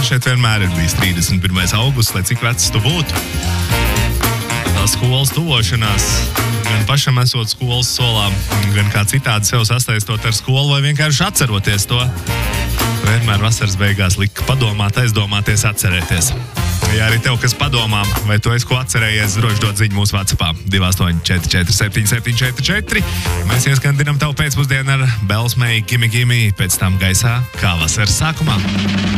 šeit vienmēr ir bijis 31. augusts, lai cik vecs tu būtu. Tā skolas tuvošanās, gan pašam esot skolas solā, gan kā citādi sev sastaistot ar skolu vai vienkārši atceroties to. Vienmēr vasaras beigās lika padomāt, aizdomāties, atcerēties. Ja arī tev kas padomā, vai tu esi ko atcerējies, droši dod ziņu mūsu WhatsAppā 284477744. Mēs ieskandinam tavu pēcpusdienu ar Belsmēju Gimi Gimi, pēc tam gaisā kā vasaras sākumā.